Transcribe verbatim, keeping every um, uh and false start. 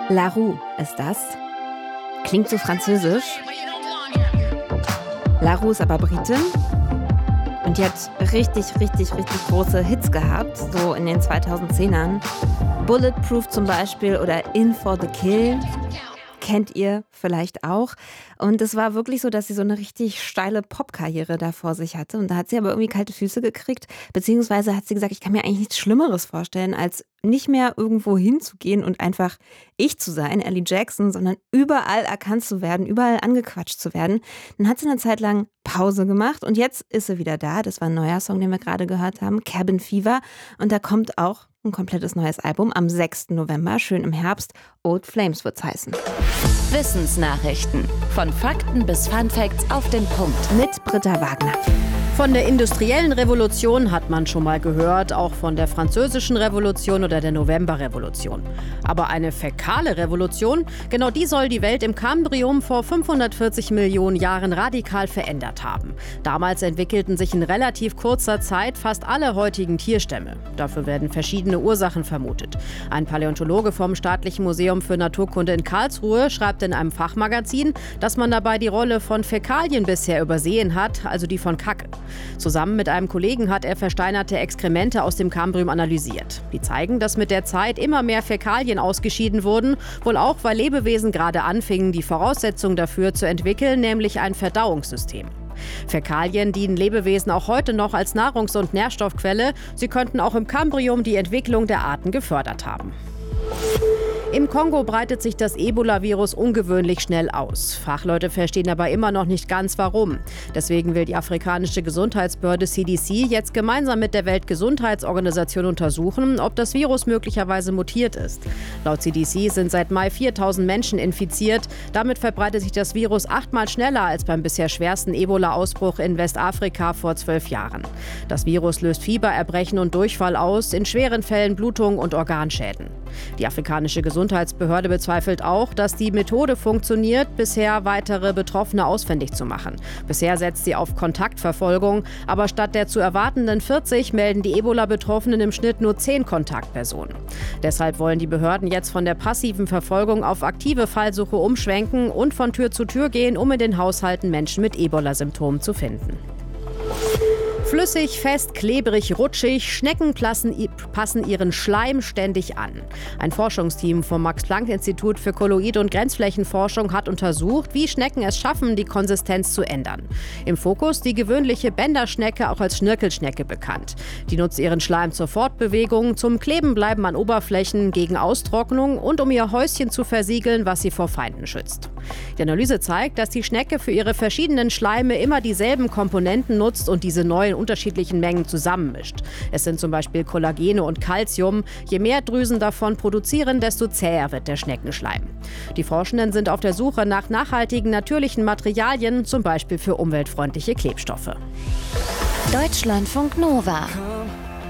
La Roux ist das. Klingt so französisch. La Roux ist aber Britin. Und die hat richtig, richtig, richtig große Hits gehabt, so in den zweitausendzehnern. Bulletproof zum Beispiel oder In for the Kill. Kennt ihr vielleicht auch. Und es war wirklich so, dass sie so eine richtig steile Popkarriere da vor sich hatte. Und da hat sie aber irgendwie kalte Füße gekriegt. Beziehungsweise hat sie gesagt, ich kann mir eigentlich nichts Schlimmeres vorstellen, als nicht mehr irgendwo hinzugehen und einfach ich zu sein, Ellie Jackson, sondern überall erkannt zu werden, überall angequatscht zu werden. Dann hat sie eine Zeit lang Pause gemacht und jetzt ist sie wieder da. Das war ein neuer Song, den wir gerade gehört haben, Cabin Fever. Und da kommt auch ein komplettes neues Album am sechsten November, schön im Herbst. Old Flames wird's heißen. Wissensnachrichten. Von Fakten bis Funfacts auf den Punkt. Mit Britta Wagner. Von der industriellen Revolution hat man schon mal gehört, auch von der französischen Revolution oder der Novemberrevolution. Aber eine fäkale Revolution, genau die soll die Welt im Kambrium vor fünfhundertvierzig Millionen Jahren radikal verändert haben. Damals entwickelten sich in relativ kurzer Zeit fast alle heutigen Tierstämme. Dafür werden verschiedene Ursachen vermutet. Ein Paläontologe vom Staatlichen Museum für Naturkunde in Karlsruhe schreibt in einem Fachmagazin, dass man dabei die Rolle von Fäkalien bisher übersehen hat, also die von Kacke. Zusammen mit einem Kollegen hat er versteinerte Exkremente aus dem Kambrium analysiert. Die zeigen, dass mit der Zeit immer mehr Fäkalien ausgeschieden wurden, wohl auch, weil Lebewesen gerade anfingen, die Voraussetzung dafür zu entwickeln, nämlich ein Verdauungssystem. Fäkalien dienen Lebewesen auch heute noch als Nahrungs- und Nährstoffquelle. Sie könnten auch im Kambrium die Entwicklung der Arten gefördert haben. Im Kongo breitet sich das Ebola-Virus ungewöhnlich schnell aus. Fachleute verstehen aber immer noch nicht ganz, warum. Deswegen will die afrikanische Gesundheitsbehörde C D C jetzt gemeinsam mit der Weltgesundheitsorganisation untersuchen, ob das Virus möglicherweise mutiert ist. Laut C D C sind seit Mai viertausend Menschen infiziert. Damit verbreitet sich das Virus achtmal schneller als beim bisher schwersten Ebola-Ausbruch in Westafrika vor zwölf Jahren. Das Virus löst Fieber, Erbrechen und Durchfall aus, in schweren Fällen Blutung und Organschäden. Die afrikanische Gesundheitsbehörde bezweifelt auch, dass die Methode funktioniert, bisher weitere Betroffene ausfindig zu machen. Bisher setzt sie auf Kontaktverfolgung, aber statt der zu erwartenden vierzig melden die Ebola-Betroffenen im Schnitt nur zehn Kontaktpersonen. Deshalb wollen die Behörden jetzt von der passiven Verfolgung auf aktive Fallsuche umschwenken und von Tür zu Tür gehen, um in den Haushalten Menschen mit Ebola-Symptomen zu finden. Flüssig, fest, klebrig, rutschig, Schnecken passen ihren Schleim ständig an. Ein Forschungsteam vom Max-Planck-Institut für Kolloid- und Grenzflächenforschung hat untersucht, wie Schnecken es schaffen, die Konsistenz zu ändern. Im Fokus die gewöhnliche Bänderschnecke, auch als Schnirkelschnecke bekannt. Die nutzt ihren Schleim zur Fortbewegung, zum Klebenbleiben an Oberflächen, gegen Austrocknung und um ihr Häuschen zu versiegeln, was sie vor Feinden schützt. Die Analyse zeigt, dass die Schnecke für ihre verschiedenen Schleime immer dieselben Komponenten nutzt und diese neuen unterschiedlichen Mengen zusammenmischt. Es sind zum Beispiel Kollagene und Calcium. Je mehr Drüsen davon produzieren, desto zäher wird der Schneckenschleim. Die Forschenden sind auf der Suche nach nachhaltigen, natürlichen Materialien, zum Beispiel für umweltfreundliche Klebstoffe. Deutschlandfunk Nova.